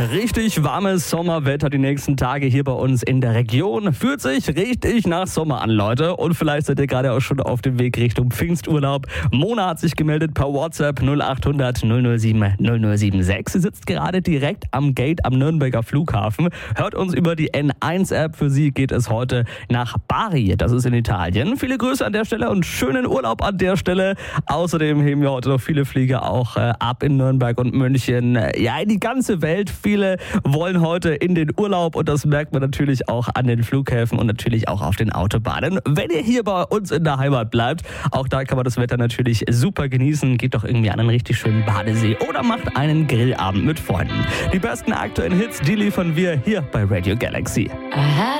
Richtig warmes Sommerwetter die nächsten Tage hier bei uns in der Region. Fühlt sich richtig nach Sommer an, Leute. Und vielleicht seid ihr gerade auch schon auf dem Weg Richtung Pfingsturlaub. Mona hat sich gemeldet per WhatsApp 0800 007 0076. Sie sitzt gerade direkt am Gate am Nürnberger Flughafen. Hört uns über die N1-App. Für sie geht es heute nach Bari. Das ist in Italien. Viele Grüße an der Stelle und schönen Urlaub an der Stelle. Außerdem heben wir heute noch viele Flieger auch ab in Nürnberg und München. Ja, in die ganze Welt. Viele wollen heute in den Urlaub und das merkt man natürlich auch an den Flughäfen und natürlich auch auf den Autobahnen. Wenn ihr hier bei uns in der Heimat bleibt, auch da kann man das Wetter natürlich super genießen. Geht doch irgendwie an einen richtig schönen Badesee oder macht einen Grillabend mit Freunden. Die besten aktuellen Hits, die liefern wir hier bei Radio Galaxy. I had